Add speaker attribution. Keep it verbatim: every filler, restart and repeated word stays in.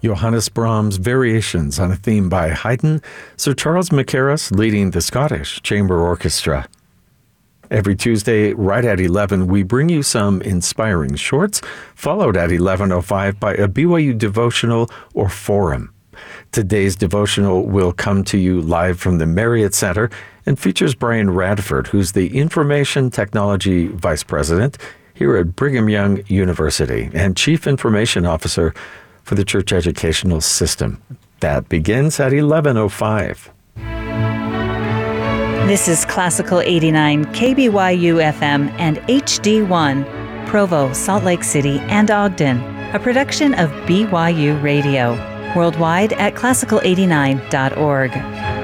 Speaker 1: Johannes Brahms' Variations on a Theme by Haydn, Sir Charles Mackerras leading the Scottish Chamber Orchestra. Every Tuesday, right at eleven, we bring you some inspiring shorts, followed at eleven oh five by a B Y U devotional or forum. Today's devotional will come to you live from the Marriott Center and features Brian Radford, who's the Information Technology Vice President here at Brigham Young University and Chief Information Officer for the Church Educational System. That begins at eleven oh five.
Speaker 2: This is Classical eighty-nine K B Y U F M and H D one, Provo, Salt Lake City, and Ogden, a production of B Y U Radio. Worldwide at classical eighty-nine dot org.